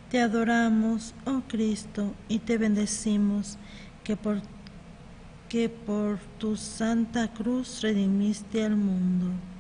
Te adoramos, oh Cristo, y te bendecimos, que por tu santa cruz redimiste al mundo.